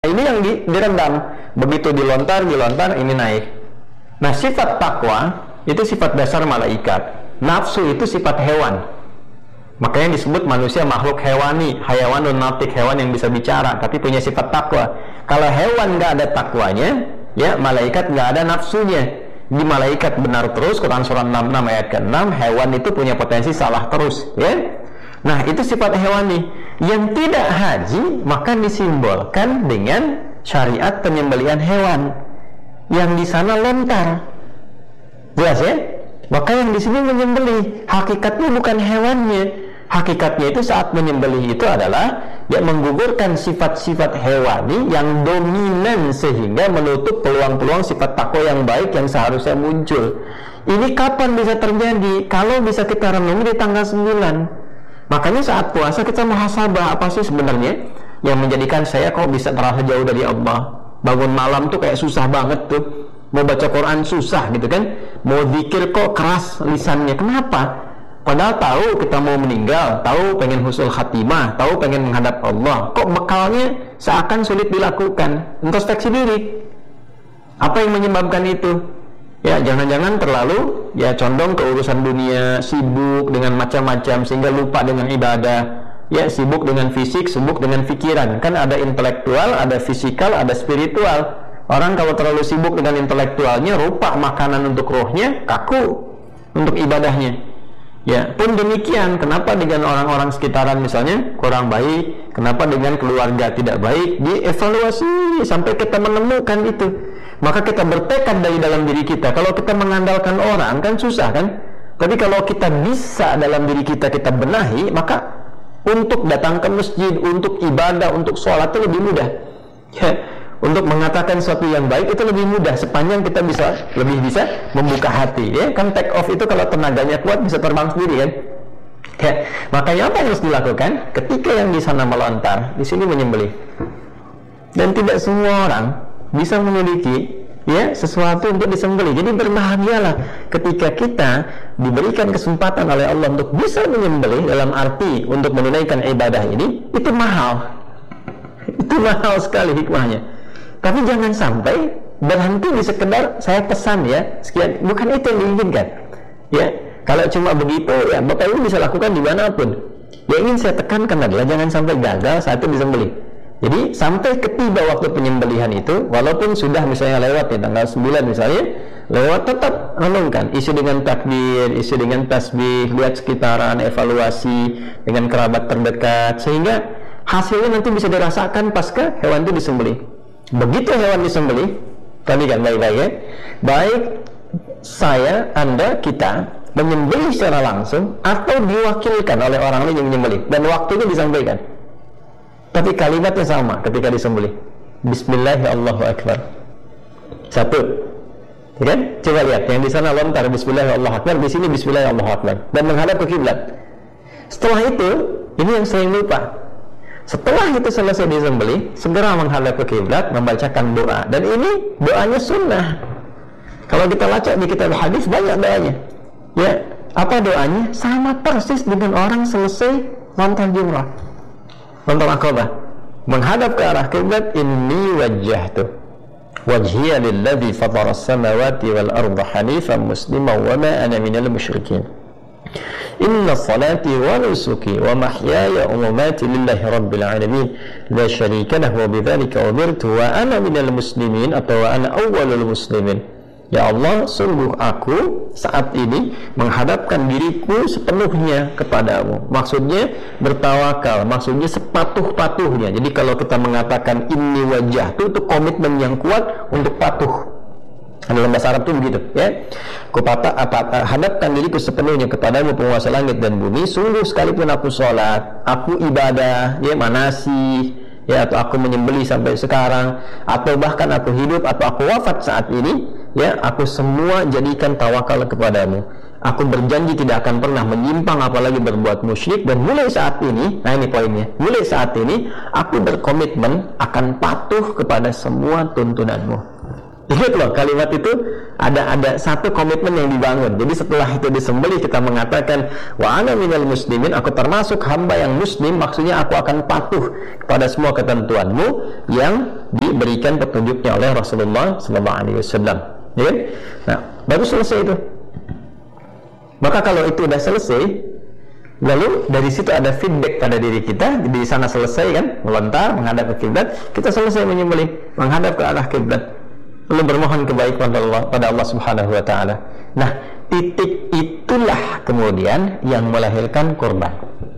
Ini yang direndam. Begitu dilontar, ini naik. Nah, sifat takwa itu sifat dasar malaikat. Nafsu itu sifat hewan. Makanya disebut manusia makhluk hewani, hayawanun natik, hewan yang bisa bicara tapi punya sifat takwa. Kalau hewan nggak ada takwanya, ya malaikat nggak ada nafsunya. Di malaikat benar terus, Quran surah 66 ayat ke-6, hewan itu punya potensi salah terus, ya. Nah, itu sifat hewani. Yang tidak haji maka disimbolkan dengan syariat penyembelihan hewan. Yang di sana lontar. Jelas ya? Maka yang di sini menyembelih, hakikatnya bukan hewannya. Hakikatnya itu saat menyembelih itu adalah dia menggugurkan sifat-sifat hewani yang dominan sehingga menutup peluang-peluang sifat takwa yang baik yang seharusnya muncul. Ini kapan bisa terjadi? Kalau bisa kita renungi di tanggal 9. Makanya saat puasa kita muhasabah, apa sih sebenarnya yang menjadikan saya kok bisa terasa jauh dari Allah? Bangun malam tuh kayak susah banget tuh. Mau baca Quran susah gitu kan. Mau zikir kok keras lisannya. Kenapa? Padahal tahu kita mau meninggal, tahu pengen husnul khatimah, tahu pengen menghadap Allah. Kok bekalnya seakan sulit dilakukan? Introspeksi diri. Apa yang menyebabkan itu? Ya, jangan-jangan terlalu ya condong ke urusan dunia, sibuk dengan macam-macam sehingga lupa dengan ibadah. Ya, sibuk dengan fisik, sibuk dengan pikiran. Kan ada intelektual, ada fisikal, ada spiritual. Orang kalau terlalu sibuk dengan intelektualnya, rupa makanan untuk rohnya, kaku untuk ibadahnya. Ya, pun demikian, kenapa dengan orang-orang sekitaran misalnya kurang baik, kenapa dengan keluarga tidak baik, dievaluasi sampai kita menemukan itu. Maka kita bertekad dari dalam diri kita. Kalau kita mengandalkan orang kan susah kan? Tapi kalau kita bisa dalam diri kita benahi, maka untuk datang ke masjid, untuk ibadah, untuk sholat itu lebih mudah. Ya, untuk mengatakan sesuatu yang baik itu lebih mudah sepanjang kita lebih bisa membuka hati. Ya, kan take off itu kalau tenaganya kuat bisa terbang sendiri kan? Ya, makanya apa yang harus dilakukan? Ketika yang di sana melontar, di sini menyembelih. Dan tidak semua orang bisa memiliki ya sesuatu untuk disembelih. Jadi berbahagialah ketika kita diberikan kesempatan oleh Allah untuk bisa menyembelih dalam arti untuk menunaikan ibadah ini, itu mahal. Itu mahal sekali hikmahnya. Tapi jangan sampai berhenti di sekedar saya pesan ya sekian, bukan itu yang diinginkan. Ya, kalau cuma begitu ya Bapak Ibu bisa lakukan dimanapun. Yang ingin saya tekankan adalah jangan sampai gagal saat itu disembelih. Jadi sampai ketiba waktu penyembelihan itu, walaupun sudah misalnya lewat ya tanggal 9 misalnya, lewat tetap renungkan, isi dengan takbir, isi dengan tasbih, lihat sekitaran, evaluasi dengan kerabat terdekat, sehingga hasilnya nanti bisa dirasakan pasca hewan itu disembelih. Begitu hewan disembelih, tadi kan baik-baik ya, baik saya, Anda, kita menyembelih secara langsung atau diwakilkan oleh orang lain yang menyembelih, dan waktunya disampaikan. Tapi kalimatnya sama ketika disembelih. Bismillahirrahmanirrahim. Satu. Ya kan? Coba lihat yang di sana lontar Bismillahirrahmanirrahim, di sini Bismillahirrahmanirrahim dan menghadap ke kiblat. Setelah itu, ini yang sering lupa. Setelah itu selesai disembelih, segera menghadap ke kiblat, membacakan doa. Dan ini doanya sunnah. Kalau kita baca di kitab hadis banyak doanya. Ya, apa doanya? Sama persis dengan orang selesai lontar jumrah. Lontar Aqabah, menghadap ke arah kiblat, inni wajjahtu wajhiya lilladzi fatara as-samawati wal arda hanifan musliman wa ma ana minal musyrikin. Inna salati wa nusuki wa mahyaya wa mamati lillahi rabbil alamin la syarika lahu wa bidzalika umirtu wa ana minal muslimin atau wa ana awwalul muslimin. Ya Allah, sungguh aku saat ini menghadapkan diriku sepenuhnya kepadamu. Maksudnya bertawakal, maksudnya sepatuh-patuhnya. Jadi kalau kita mengatakan inni wajah itu komitmen yang kuat untuk patuh. Dalam bahasa Arab itu begitu ya. Hadapkan diriku sepenuhnya kepadamu penguasa langit dan bumi. Sungguh sekalipun aku sholat, aku ibadah ya, manasi ya, atau aku menyembelih sampai sekarang, atau bahkan aku hidup atau aku wafat saat ini ya, aku semua jadikan tawakal kepadamu. Aku berjanji tidak akan pernah menyimpang apalagi berbuat musyrik. Dan mulai saat ini, nah ini poinnya, mulai saat ini aku berkomitmen akan patuh kepada semua tuntunanmu. Ingat loh, kalimat itu ada satu komitmen yang dibangun. Jadi setelah itu disembelih kita mengatakan wa ana minal muslimin, aku termasuk hamba yang muslim, maksudnya aku akan patuh kepada semua ketentuanmu yang diberikan petunjuknya oleh Rasulullah sallallahu alaihi wasallam. Ya. Nah, baru selesai itu. Maka kalau itu udah selesai, lalu dari situ ada feedback pada diri kita, di sana selesai kan, melontar menghadap ke kiblat, kita selesai menyembelih, menghadap ke arah kiblat, lalu bermohon kebaikan pada Allah Subhanahu wa taala. Nah, titik itulah kemudian yang melahirkan kurban.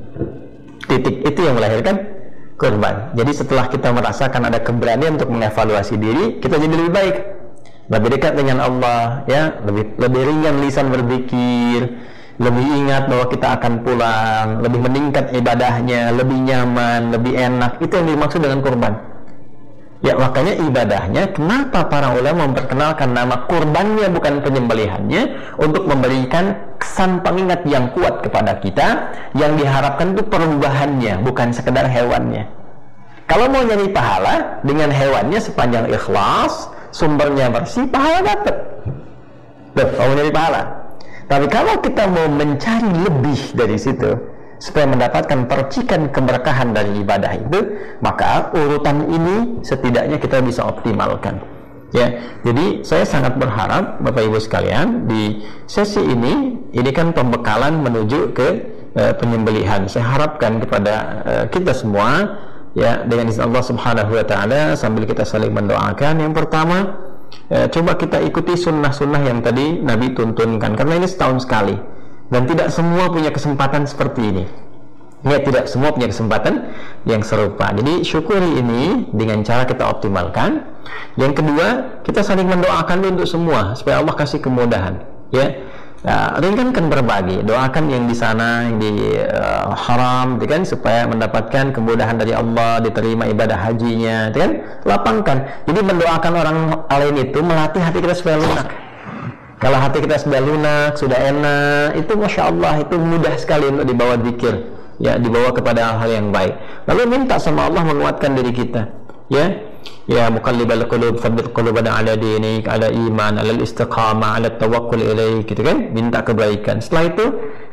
Titik itu yang melahirkan kurban. Jadi setelah kita merasakan ada keberanian untuk mengevaluasi diri, kita jadi lebih baik, lebih dekat dengan Allah, ya, lebih ringan lisan berzikir, lebih ingat bahwa kita akan pulang, lebih meningkat ibadahnya, lebih nyaman, lebih enak. Itu yang dimaksud dengan kurban. Ya, makanya ibadahnya, kenapa para ulama memperkenalkan nama kurbannya bukan penyembelihannya, untuk memberikan kesan pengingat yang kuat kepada kita. Yang diharapkan itu perubahannya, bukan sekedar hewannya. Kalau mau nyari pahala dengan hewannya sepanjang ikhlas, sumbernya bersih, pahala dapat. Kalau nyari pahala. Tapi kalau kita mau mencari lebih dari situ, supaya mendapatkan percikan keberkahan dari ibadah itu, maka urutan ini setidaknya kita bisa optimalkan. Ya, jadi saya sangat berharap Bapak Ibu sekalian, di sesi ini kan pembekalan menuju ke penyembelihan. Saya harapkan kepada kita semua, ya, dengan izin Allah Subhanahu wa taala, sambil kita saling mendoakan. Yang pertama, coba kita ikuti sunnah-sunnah yang tadi Nabi tuntunkan, karena ini setahun sekali dan tidak semua punya kesempatan seperti ini. Ya, tidak semua punya kesempatan yang serupa. Jadi syukuri ini dengan cara kita optimalkan. Yang kedua, kita saling mendoakan untuk semua supaya Allah kasih kemudahan. Ya, ringankan berbagi, doakan yang di sana, yang di haram, kan, supaya mendapatkan kemudahan dari Allah, diterima ibadah hajinya, kan, lapangkan. Jadi mendoakan orang lain itu melatih hati kita supaya lunak. Kalau hati kita sudah lunak, sudah enak, itu masya Allah, itu mudah sekali untuk dibawa zikir, ya, dibawa kepada hal yang baik. Lalu minta sama Allah menguatkan diri kita, ya muqallibal qulub tsabbit qulubana ala dinik, ala iman, ala istiqamah, ala tawakkul ilaik, gitu kan, minta kebaikan. Setelah itu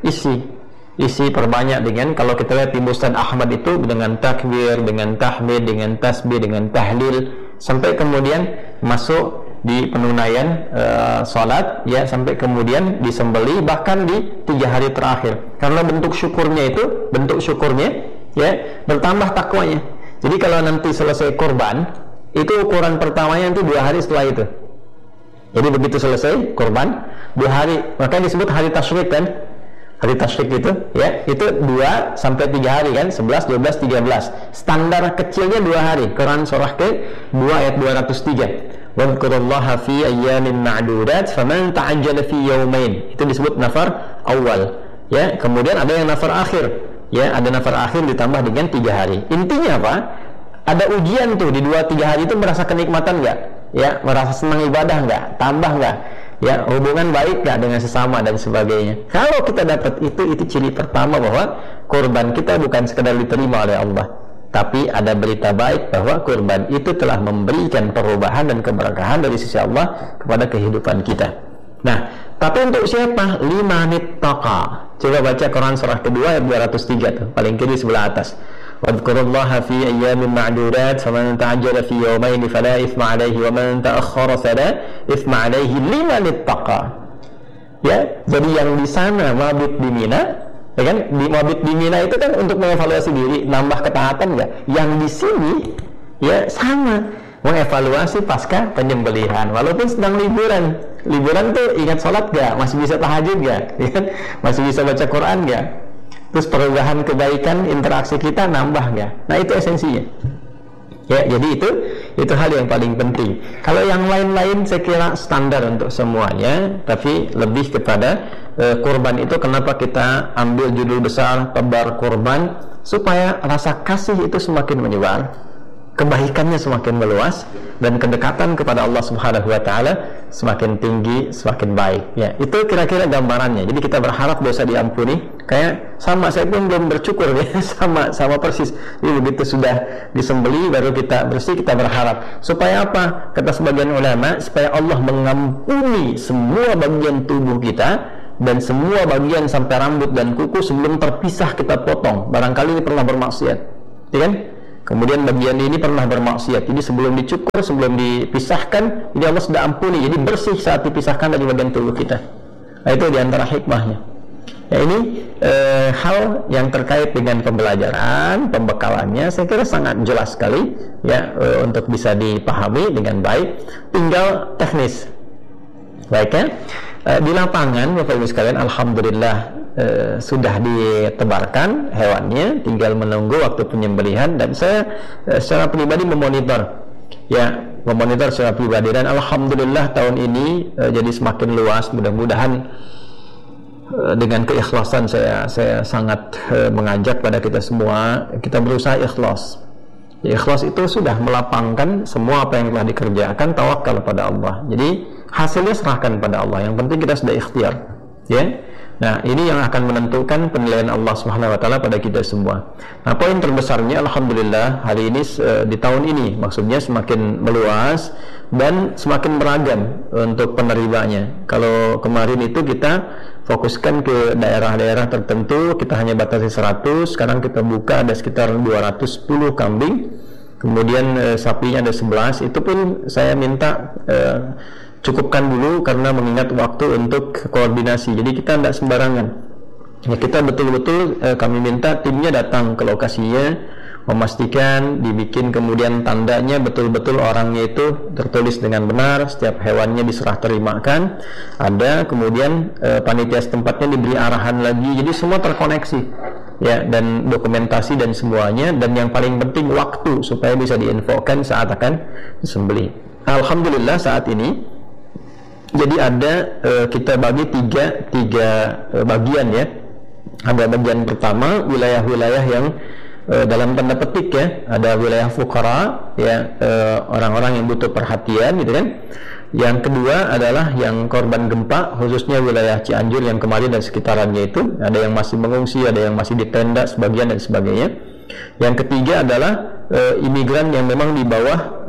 isi perbanyak dengan, kalau kita lihat di Musnad Ahmad itu dengan takbir, dengan tahmid, dengan tasbih, dengan tahlil, sampai kemudian masuk di penunaian salat, ya, sampai kemudian disembelih, bahkan di 3 hari terakhir, karena bentuk syukurnya, ya, bertambah takwanya. Jadi kalau nanti selesai kurban, itu ukuran pertamanya itu 2 hari setelah itu. Jadi begitu selesai kurban 2 hari, makanya disebut hari tasyrik, kan. Hari tasyrik itu, ya, itu 2 sampai 3 hari, kan, 11, 12, 13. Standar kecilnya 2 hari. Quran surah ke-2 ayat 203. Wadhkurullaha fi ayyamin ma'dudat faman ta'ajjala fi yawmain. Itu disebut nafar awal, ya. Kemudian ada yang nafar akhir, ya, ada nafar akhir ditambah dengan 3 hari. Intinya apa? Ada ujian tuh di 2-3 hari itu, merasa kenikmatan enggak? Ya, merasa senang ibadah enggak? Tambah enggak? Ya, hubungan baik enggak dengan sesama dan sebagainya. Kalau kita dapat itu ciri pertama bahwa kurban kita bukan sekedar diterima oleh Allah, tapi ada berita baik bahwa kurban itu telah memberikan perubahan dan keberkahan dari sisi Allah kepada kehidupan kita. Nah, tapi untuk siapa? Liman ittaqa. Coba baca Quran surah kedua ayat 203 tuh, paling kiri sebelah atas. Wadhkurullaha fi ayyamin ma'dudat faman ta'ajjala fi yawmayn fala itsma 'alaihi wa man ta'akhkhara fala itsma 'alaihi liman ittaqa. Ya, jadi yang di sana mabit di Mina, ya kan, di mabit di Mina itu kan untuk mengevaluasi diri, nambah ketaatan enggak? Yang di sini, ya, sama, mengevaluasi pasca penyembelihan, walaupun sedang liburan. Liburan tuh ingat sholat gak? Masih bisa tahajud gak? Ya kan? Masih bisa baca Quran gak? Terus perubahan kebaikan, interaksi kita nambah gak? Nah, itu esensinya. Ya, jadi itu hal yang paling penting. Kalau yang lain-lain saya kira standar untuk semuanya, tapi lebih kepada kurban itu kenapa kita ambil judul besar tebar kurban, supaya rasa kasih itu semakin menyebar, kebaikannya semakin meluas dan kedekatan kepada Allah Subhanahu wa taala semakin tinggi, semakin baik. Ya, itu kira-kira gambarannya. Jadi kita berharap dosa diampuni. Kayak sama, saya pun belum bersyukur ya, sama persis. Jadi begitu sudah disembeli baru kita bersih, kita berharap. Supaya apa? Kata sebagian ulama, supaya Allah mengampuni semua bagian tubuh kita dan semua bagian sampai rambut dan kuku sebelum terpisah kita potong. Barangkali ini pernah bermaksiat, ya kan? Kemudian bagian ini pernah bermaksiat, jadi sebelum dicukur, sebelum dipisahkan, ini Allah sudah ampuni, jadi bersih saat dipisahkan dari bagian tubuh kita. Nah, itu diantara hikmahnya. Ya, ini hal yang terkait dengan pembelajaran, pembekalannya, saya kira sangat jelas sekali ya, untuk bisa dipahami dengan baik. Tinggal teknis, baik ya. Di lapangan, Bapak Ibu sekalian, alhamdulillah sudah ditebarkan hewannya, tinggal menunggu waktu penyembelihan. Dan saya secara pribadi memonitor secara pribadi, dan alhamdulillah tahun ini jadi semakin luas. Mudah-mudahan dengan keikhlasan saya sangat mengajak pada kita semua, kita berusaha ikhlas. Ikhlas itu sudah melapangkan semua apa yang telah dikerjakan, tawakal pada Allah. Jadi hasilnya serahkan pada Allah. Yang penting kita sudah ikhtiar, ya. Nah, ini yang akan menentukan penilaian Allah Subhanahu wa taala pada kita semua. Nah, poin terbesarnya alhamdulillah hari ini di tahun ini maksudnya semakin meluas dan semakin beragam untuk penerimanya. Kalau kemarin itu kita fokuskan ke daerah-daerah tertentu, kita hanya batasi 100, sekarang kita buka ada sekitar 210 kambing. Kemudian sapinya ada 11, itu pun saya minta cukupkan dulu karena mengingat waktu untuk koordinasi. Jadi kita tidak sembarangan. Ya, kita betul-betul kami minta timnya datang ke lokasinya, memastikan dibikin kemudian tandanya betul-betul orangnya itu tertulis dengan benar, setiap hewannya diserah terimakan, ada, kemudian panitia setempatnya diberi arahan lagi. Jadi semua terkoneksi. Ya, dan dokumentasi dan semuanya, dan yang paling penting waktu supaya bisa diinfokan saat akan disembelih. Alhamdulillah saat ini jadi ada kita bagi tiga bagian ya. Ada bagian pertama wilayah-wilayah yang dalam tanda petik ya, ada wilayah fuqara ya, orang-orang yang butuh perhatian gitu kan. Yang kedua adalah yang korban gempa, khususnya wilayah Cianjur yang kemarin dan sekitarannya itu, ada yang masih mengungsi, ada yang masih di tenda sebagian dan sebagainya. Yang ketiga adalah imigran yang memang di bawah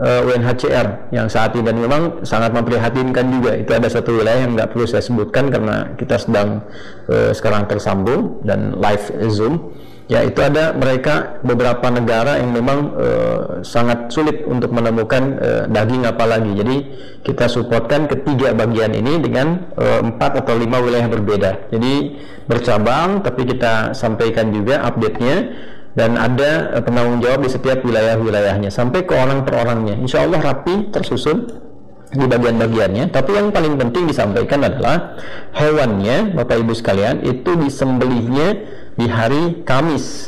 UNHCR yang saat ini, dan memang sangat memprihatinkan juga. Itu ada satu wilayah yang nggak perlu saya sebutkan karena kita sedang sekarang tersambung dan live Zoom. Ya, itu ada mereka beberapa negara yang memang sangat sulit untuk menemukan daging apalagi. Jadi kita supportkan ketiga bagian ini dengan 4 atau 5 wilayah berbeda. Jadi bercabang, tapi kita sampaikan juga update-nya, dan ada penanggung jawab di setiap wilayah-wilayahnya sampai ke orang per orangnya. Insya Allah rapi tersusun di bagian-bagiannya. Tapi yang paling penting disampaikan adalah hewannya, Bapak Ibu sekalian, itu disembelihnya di hari Kamis.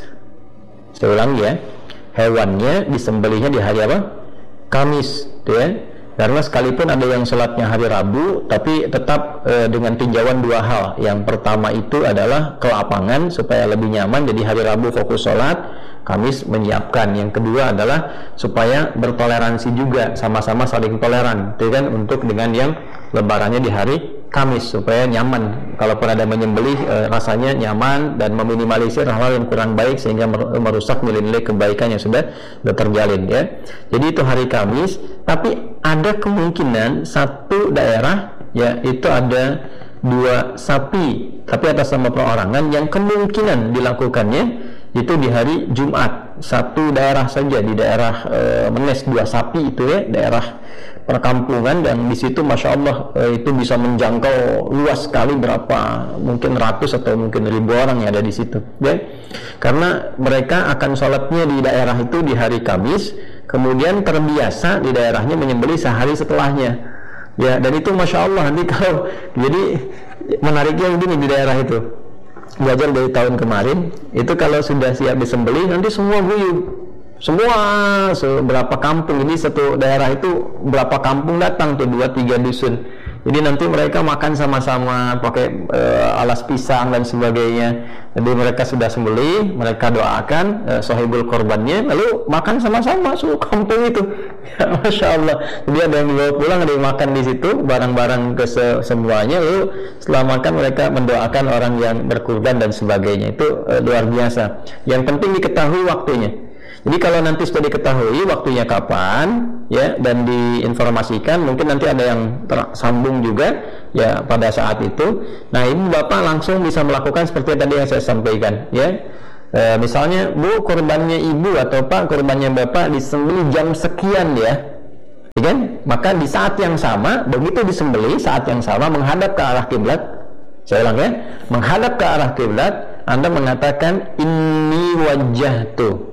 Saya ulangi ya, hewannya disembelihnya di hari apa? Kamis, ya. Karena sekalipun ada yang sholatnya hari Rabu, tapi tetap dengan tinjauan dua hal. Yang pertama itu adalah ke lapangan supaya lebih nyaman, jadi hari Rabu fokus sholat, Kamis menyiapkan. Yang kedua adalah supaya bertoleransi juga, sama-sama saling toleran, itu kan, untuk dengan yang lebarannya di hari Kamis, supaya nyaman. Kalaupun ada menyembelih, rasanya nyaman dan meminimalisir hal-hal yang kurang baik sehingga merusak nilai-nilai kebaikan yang sudah terjalin ya. Jadi itu hari Kamis. Tapi ada kemungkinan satu daerah ya, itu ada 2 sapi tapi atas nama perorangan yang kemungkinan dilakukannya itu di hari Jumat. Satu daerah saja di daerah Menes 2 sapi itu ya, daerah perkampungan, dan di situ masya Allah itu bisa menjangkau luas sekali, berapa mungkin ratus atau mungkin ribu orang yang ada di situ ya. Karena mereka akan sholatnya di daerah itu di hari Kamis, kemudian terbiasa di daerahnya menyembelih sehari setelahnya ya. Dan itu masya Allah, nanti kalau jadi menariknya begini, di daerah itu belajar dari tahun kemarin itu, kalau sudah siap disembelih nanti semua guyub, semua berapa kampung, ini satu daerah itu berapa kampung datang tuh, 2-3 dusun Jadi nanti mereka makan sama-sama pakai alas pisang dan sebagainya. Jadi mereka sudah sembelih, mereka doakan sahibul korbannya, lalu makan sama-sama seluruh kampung itu. Ya, Masya Allah. Jadi ada yang dibawa pulang, ada yang makan di situ, barang-barang semuanya. Lalu setelah makan mereka mendoakan orang yang berkurban dan sebagainya. Itu luar biasa. Yang penting diketahui waktunya. Jadi kalau nanti sudah diketahui waktunya kapan, ya, dan diinformasikan, mungkin nanti ada yang tersambung juga, ya, pada saat itu. Nah, ini Bapak langsung bisa melakukan seperti tadi yang saya sampaikan, ya. Misalnya, Bu, kurbannya Ibu atau Pak, kurbannya Bapak disembelih jam sekian, ya, kan? Maka di saat yang sama, begitu disembelih, saat yang sama menghadap ke arah kiblat. Saya ulang, ya, menghadap ke arah kiblat, Anda mengatakan inni wajjahtu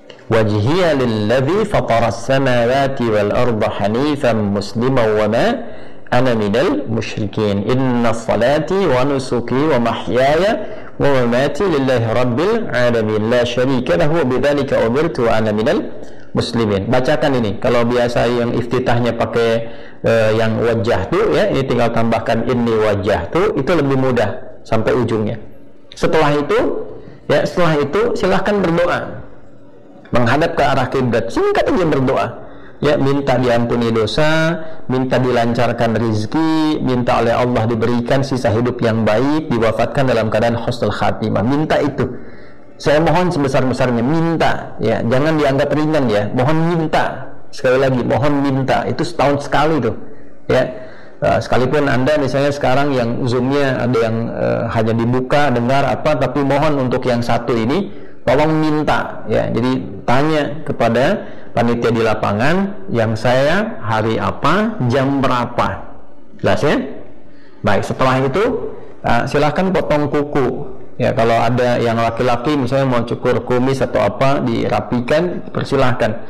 wajhiya lilladzi fataras samawati wal arda hanifan musliman wa ma ana minal musyrikin inna salati wa nusuki wa mahyaya wa mamati lillahi rabbil alamin la syarika lahu bidzalika umirtu wa ana minal muslimin. Bacakan ini. Kalau biasa yang iftitahnya pakai yang wajah tu, ya, ini tinggal tambahkan inni wajah tu, itu lebih mudah sampai ujungnya. Setelah itu, ya, silahkan berdoa menghadap ke arah kiblat, singkat aja berdoa, ya, minta diampuni dosa, minta dilancarkan rezeki, minta oleh Allah diberikan sisa hidup yang baik, diwafatkan dalam keadaan husnul khatimah. Minta itu, saya mohon sebesar-besarnya, minta, ya, jangan dianggap ringan, ya, mohon minta, sekali lagi mohon minta, itu setahun sekali tuh, ya. Sekalipun Anda misalnya sekarang yang zoomnya ada yang hanya dibuka dengar apa, tapi mohon untuk yang satu ini tolong minta, ya. Jadi tanya kepada panitia di lapangan, yang saya hari apa, jam berapa, jelas, ya. Baik, setelah itu silahkan potong kuku, ya. Kalau ada yang laki-laki misalnya mau cukur kumis atau apa, dirapikan, silahkan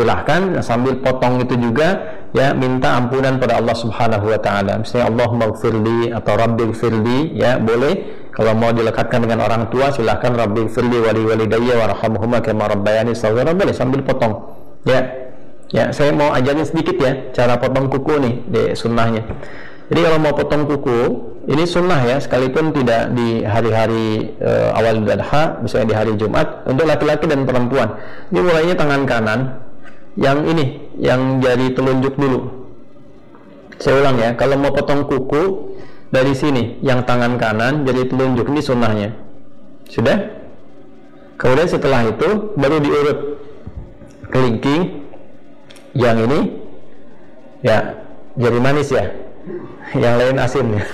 sambil potong itu juga, ya, minta ampunan pada Allah Subhanahu wa taala. Misalnya Allahumma gfirli atau rabbighfirli, ya, boleh. Kalau mau dilekatkan dengan orang tua, silahkan rabbighfirli wali walidayya warhamhuma kama rabbayani shaghira, boleh sambil potong, ya. Ya, saya mau ajarin sedikit, ya, cara potong kuku nih, di sunnahnya. Jadi kalau mau potong kuku, ini sunnah, ya, sekalipun tidak di hari-hari awal Idul Adha, misalnya di hari Jumat, untuk laki-laki dan perempuan. Ini mulainya tangan kanan, yang ini, yang jari telunjuk dulu. Saya ulang, ya, kalau mau potong kuku dari sini, yang tangan kanan jari telunjuk, ini sunnahnya. Sudah? Kemudian setelah itu baru diurut kelingking, yang ini, ya, jari manis, ya, yang lain asin, ya.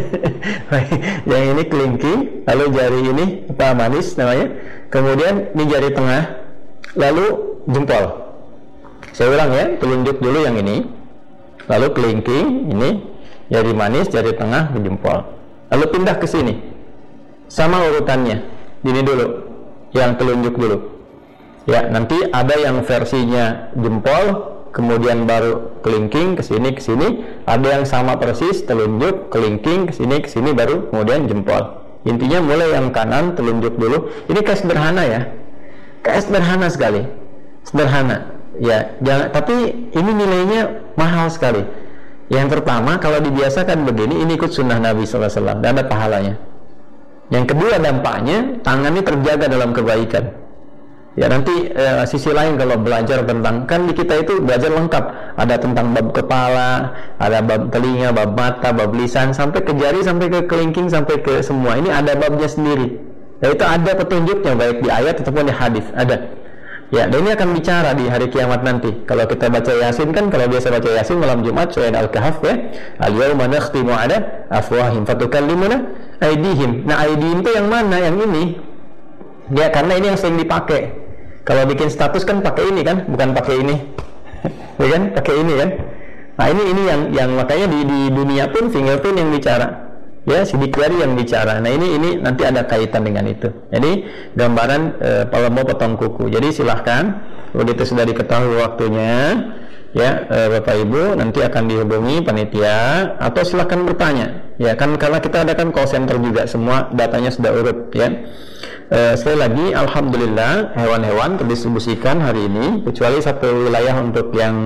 Yang ini kelingking, lalu jari ini apa, manis namanya, kemudian ini jari tengah, lalu jempol. Saya ulang, ya, telunjuk dulu yang ini, lalu kelingking, ini jari manis, jari tengah, jempol, lalu pindah ke sini, sama urutannya. Ini dulu, yang telunjuk dulu, ya. Nanti ada yang versinya jempol, kemudian baru kelingking, ke sini, ada yang sama persis, telunjuk, kelingking, ke sini, baru kemudian jempol. Intinya mulai yang kanan, telunjuk dulu. Ini kayak sederhana, ya, kayak sederhana sekali, sederhana, ya. Jangan, tapi ini nilainya mahal sekali. Yang pertama, kalau dibiasakan begini, ini ikut sunnah Nabi SAW, dan ada pahalanya. Yang kedua, dampaknya tangannya terjaga dalam kebaikan. Ya, nanti sisi lain kalau belajar tentang, kan di kita itu belajar lengkap, ada tentang bab kepala, ada bab telinga, bab mata, bab lisan, sampai ke jari, sampai ke kelingking, sampai ke semua. Ini ada babnya sendiri. Dan itu ada petunjuknya, baik di ayat ataupun di hadis, ada. Ya, dan ini akan bicara di hari kiamat nanti. Kalau kita baca Yasin, kan kalau biasa baca Yasin malam Jumat, surah Al-Kahf, ya, al-yawma nakhtimu ala afwahim fatukallimuna aydihim. Nah, aydihim itu yang mana? Yang ini, ya, karena ini yang sering dipakai. Kalau bikin status kan pakai ini, kan, bukan pakai ini. Ya kan, pakai ini, kan. Nah, ini yang makanya di dunia pun fingerprint yang bicara, ya, sidik jari yang bicara. Nah, ini nanti ada kaitan dengan itu. Jadi gambaran kalau mau potong kuku. Jadi silahkan, begitu sudah diketahui waktunya, ya, Bapak Ibu nanti akan dihubungi panitia, atau silahkan bertanya, ya, kan, karena kita ada kan call center juga, semua datanya sudah urut, ya. Sekali lagi, alhamdulillah hewan-hewan terdistribusikan hari ini, kecuali satu wilayah untuk yang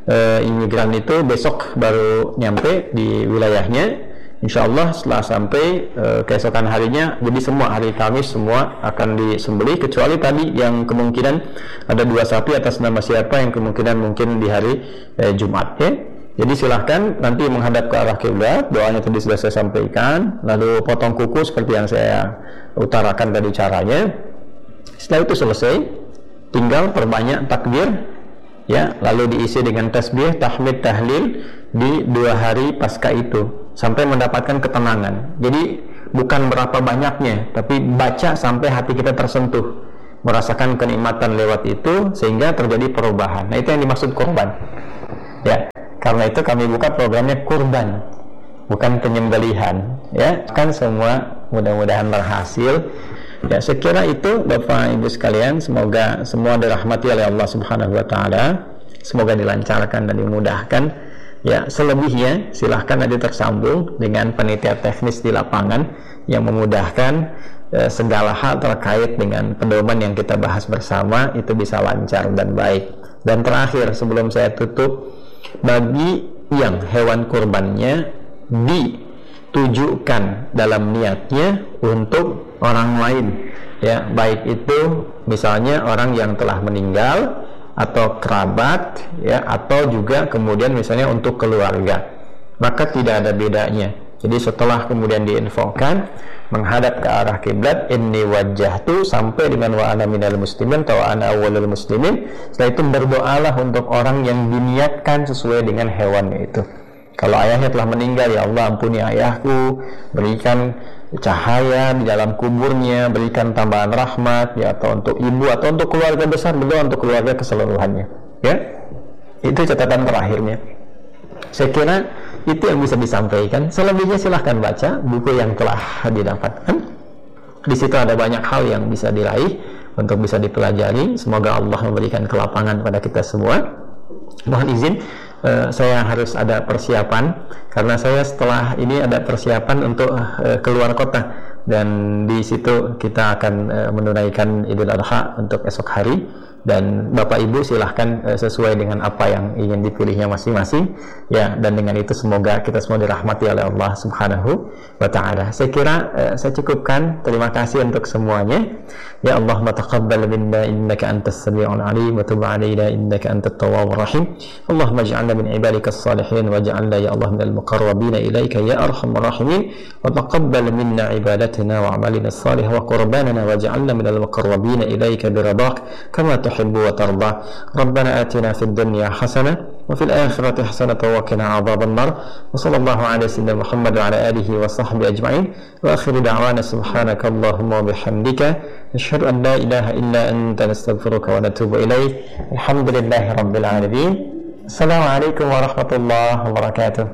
imigran itu besok baru nyampe di wilayahnya. Insya Allah setelah sampai keesokan harinya, jadi semua hari Kamis semua akan disembelih, kecuali tadi yang kemungkinan ada 2 sapi atas nama siapa yang kemungkinan mungkin di hari Jumat ya. Jadi silahkan nanti menghadap ke arah kiblat, doanya tadi sudah saya sampaikan, lalu potong kuku seperti yang saya utarakan tadi caranya. Setelah itu selesai, tinggal perbanyak takbir ya, lalu diisi dengan tasbih, tahmid, tahlil di 2 hari pasca itu sampai mendapatkan ketenangan. Jadi bukan berapa banyaknya, tapi baca sampai hati kita tersentuh, merasakan kenikmatan lewat itu sehingga terjadi perubahan. Nah, itu yang dimaksud kurban ya. Karena itu kami buka programnya kurban, bukan penyembelihan ya. Kan semua mudah-mudahan berhasil ya. Sekira itu Bapak Ibu sekalian, semoga semua dirahmati oleh Allah Subhanahu wa taala, semoga dilancarkan dan dimudahkan. Ya, selebihnya silahkan nanti tersambung dengan panitia teknis di lapangan yang memudahkan segala hal terkait dengan pedoman yang kita bahas bersama itu bisa lancar dan baik. Dan terakhir sebelum saya tutup, bagi yang hewan kurbannya ditujukan dalam niatnya untuk orang lain ya, baik itu misalnya orang yang telah meninggal atau kerabat ya, atau juga kemudian misalnya untuk keluarga, maka tidak ada bedanya. Jadi setelah kemudian diinfokan menghadap ke arah kiblat, inni wajjahtu sampai dengan wa ana minal muslimin atau wa ana awwalul muslimin. Setelah itu berdoalah untuk orang yang diniatkan sesuai dengan hewannya itu. Kalau ayahnya telah meninggal, ya Allah ampuni ayahku, berikan cahaya di dalam kuburnya, berikan tambahan rahmat ya, atau untuk ibu atau untuk keluarga besar, berdoa untuk keluarga keseluruhannya ya. Itu catatan terakhirnya. Saya kira itu yang bisa disampaikan. Selebihnya silahkan baca buku yang telah didapatkan. Di situ ada banyak hal yang bisa diraih untuk bisa dipelajari. Semoga Allah memberikan kelapangan pada kita semua. Mohon izin, saya harus ada persiapan karena saya setelah ini ada persiapan untuk keluar kota, dan di situ kita akan menunaikan Idul Adha untuk esok hari. Dan Bapak Ibu silahkan sesuai dengan apa yang ingin dipilihnya masing-masing ya, dan dengan itu semoga kita semua dirahmati oleh Allah Subhanahu wa ta'ala. Saya kira saya cukupkan. Terima kasih untuk semuanya ya. Allahumma taqabbal minna innaka antas sami'ul alim wa tub 'alaina innaka antat tawwabur rahim. Allahumma ij'alna min ibadikas salihin waj'alna ya Allah minal muqarrabin ilaika ya arhamar rahimin, wa taqabbal minna ibadatana wa 'amalina salih wa qurbanana waj'alna minal muqarrabin ilaika biradak kama تحب وترضى. ربنا آتنا في الدنيا حسنة وفي الآخرة حسنة وقنا عذاب النار. وصلى الله على سيدنا محمد وعلى آله وصحبه أجمعين. وآخر دعوانا سبحانك اللهم وبحمدك نشهد أن لا إله إلا أنت نستغفرك ونتوب إليك. الحمد لله رب العالمين. السلام عليكم ورحمة الله وبركاته.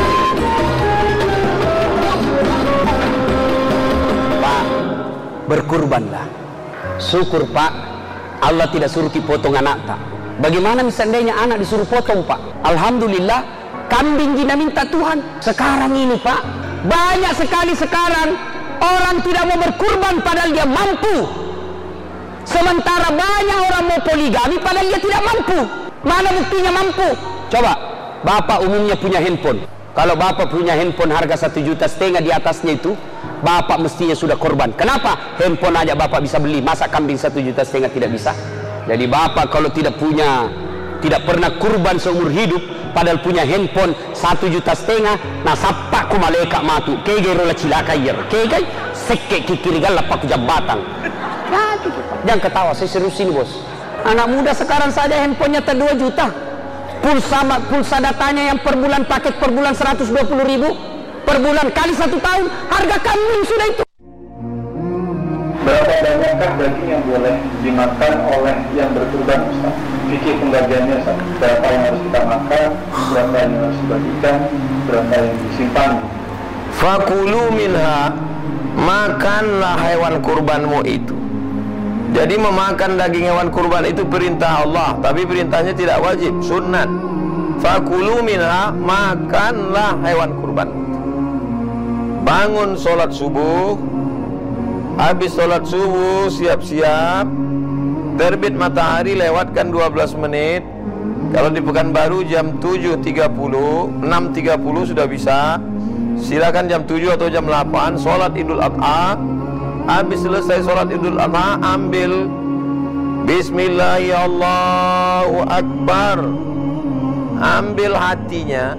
Pak, berkurbanlah. Syukur Pak, Allah tidak suruh dipotong anak tak. Bagaimana misalnya anak disuruh potong Pak? Alhamdulillah, kambing kita minta Tuhan. Sekarang ini Pak, banyak sekali sekarang orang tidak mau berkurban padahal dia mampu. Sementara banyak orang mau poligami padahal dia tidak mampu. Mana buktinya mampu? Coba, Bapak umumnya punya handphone. Kalau Bapak punya handphone harga 1,5 juta di atasnya itu, Bapak mestinya sudah korban. Kenapa? Handphone aja Bapak bisa beli, masa kambing 1,5 juta tidak bisa? Jadi Bapak kalau tidak pernah kurban seumur hidup, padahal punya handphone 1,5 juta, nah sapak ku malaikat matu, kege rola cilaka yer, kege sekek kikirigal lapak jabatan. Jangan ketawa, saya serius ini bos. Anak muda sekarang saja handphonenya 2 juta. Pulsa datanya yang per bulan, paket per bulan 120.000 per bulan kali 1 tahun, harga kambing sudah itu. Berapa banyakkah daging yang boleh dimakan oleh yang berkurban Ustaz? Fikih pembagiannya Ustaz. Berapa yang harus kita makan, berapa yang harus dibagikan, berapa yang disimpan? Fakulu minha, makanlah hewan kurbanmu itu. Jadi memakan daging hewan kurban itu perintah Allah, tapi perintahnya tidak wajib, sunat. Fakulu minha, makanlah hewan kurban. Bangun sholat subuh, habis sholat subuh siap-siap, terbit matahari lewatkan 12 menit, Kalau di Pekanbaru jam 7.30, 6.30 sudah bisa. Silakan jam 7 atau jam 8 sholat Idul Adha. Habis selesai sholat Idul Adha, ambil Bismillah, ya Allahu Akbar. Ambil hatinya,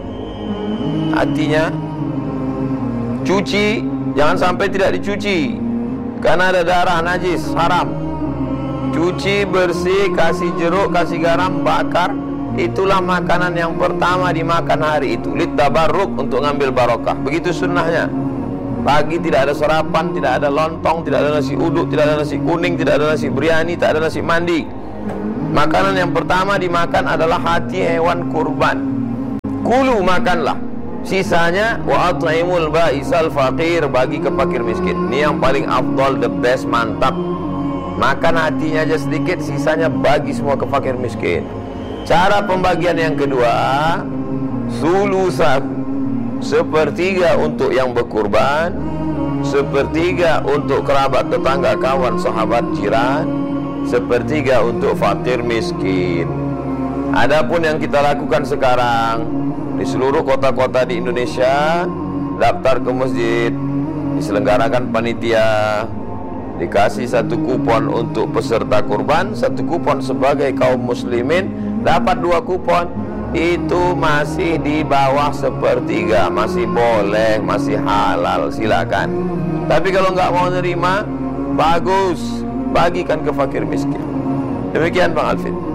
cuci, jangan sampai tidak dicuci, karena ada darah najis, haram. Cuci bersih, kasih jeruk, kasih garam, bakar. Itulah makanan yang pertama dimakan hari itu, litabarruk, untuk ngambil barokah. Begitu sunnahnya. Pagi tidak ada sarapan, tidak ada lontong, tidak ada nasi uduk, tidak ada nasi kuning, tidak ada nasi biryani, tak ada nasi mandi. Makanan yang pertama dimakan adalah hati hewan kurban. Kulu, makanlah. Sisanya wa at'imul ba'isal faqir, bagi ke fakir miskin. Ini yang paling afdal, the best, mantap. Makan hatinya aja sedikit, sisanya bagi semua ke fakir miskin. Cara pembagian yang kedua, sulusan, sepertiga untuk yang berkurban, sepertiga untuk kerabat, tetangga, kawan, sahabat, jiran, sepertiga untuk fakir miskin. Adapun yang kita lakukan sekarang di seluruh kota-kota di Indonesia, daftar ke masjid, diselenggarakan panitia, dikasih satu kupon untuk peserta kurban, satu kupon sebagai kaum muslimin, dapat 2 kupon. Itu masih di bawah sepertiga, masih boleh, masih halal, silakan. Tapi kalau nggak mau nerima, bagus, bagikan ke fakir miskin. Demikian Bang Alvin.